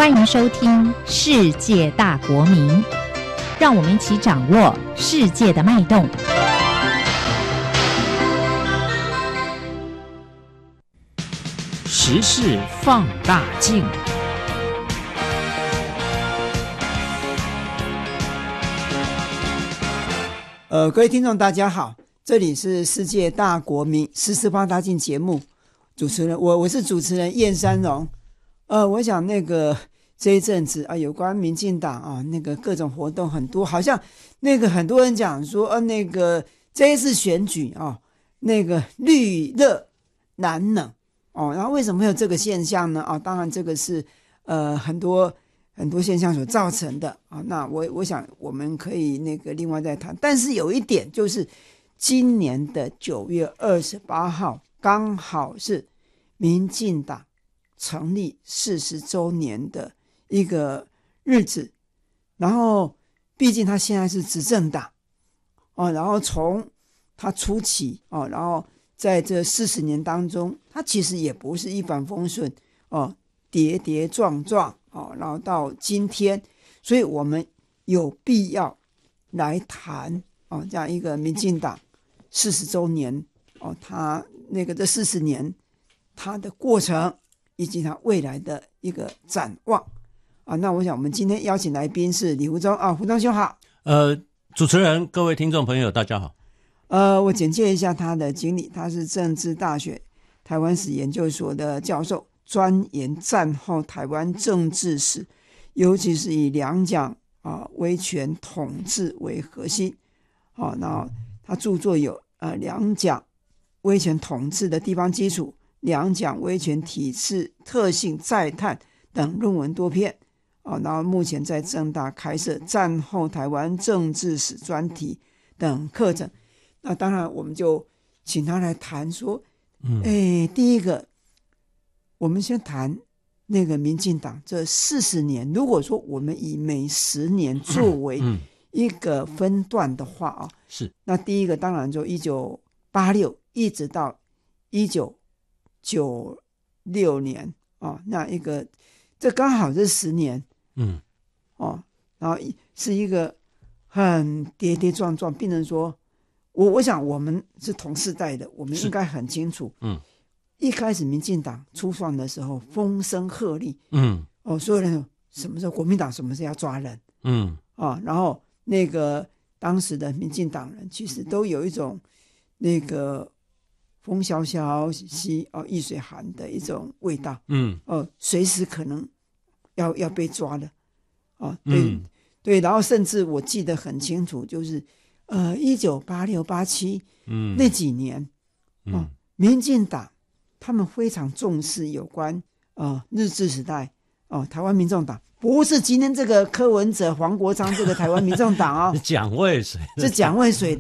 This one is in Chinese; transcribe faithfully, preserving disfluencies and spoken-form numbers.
欢迎收听《世界大国民》，让我们一起掌握世界的脉动。 时事放大镜。 呃，各位听众大家好，这里是世界大国民时事放大镜节目，主持人我我是主持人燕山荣。呃，我想那个这一阵子啊，有关民进党啊，那个各种活动很多，好像那个很多人讲说，呃，那个这一次选举啊，那个绿热蓝冷哦，然后为什么会有这个现象呢？啊，当然这个是呃很多很多现象所造成的啊。那我我想我们可以那个另外再谈，但是有一点就是，今年的九月二十八号刚好是民进党成立四十周年的一个日子，然后毕竟他现在是执政党哦，然后从他初期哦，然后在这四十年当中，他其实也不是一帆风顺哦，跌跌撞撞哦，然后到今天，所以我们有必要来谈哦，这样一个民进党四十周年哦，他那个这四十年他的过程。以及他未来的一个展望啊，那我想我们今天邀请来宾是李福忠啊，福忠兄好。 呃，主持人、各位听众朋友，大家好。 呃，我简介一下他的经历，他是政治大学台湾史研究所的教授，专研战后台湾政治史，尤其是以两蒋啊威权统治为核心啊，然后他著作有呃两蒋威权统治的地方基础。两蒋威权体制特性再探等论文多篇、哦、然后目前在政大开设战后台湾政治史专题等课程。那当然我们就请他来谈说、嗯、诶第一个我们先谈那个民进党这四十年，如果说我们以每十年作为一个分段的话啊、哦， 是那第一个当然就一九八六一直到一九九六年哦，那一个这刚好是十年， 嗯， 哦，然后是一个很跌跌撞撞，病人说，我我想我们是同世代的，我们应该很清楚，嗯，一开始民进党初创的时候风声鹤唳，嗯，哦，所有人说什么时候国民党什么时候要抓人，嗯，啊、哦，然后那个当时的民进党人其实都有一种那个。风萧萧兮哦，易水寒的一种味道，嗯，哦，随时可能要要被抓了，哦，对、嗯、对，然后甚至我记得很清楚，就是呃，一九八六八七，嗯，那几年，哦，嗯、民进党他们非常重视有关呃日治时代哦，台湾民众党不是今天这个柯文哲、黄国昌这个台湾民众党哦， 蒋渭水， 是蒋渭水的。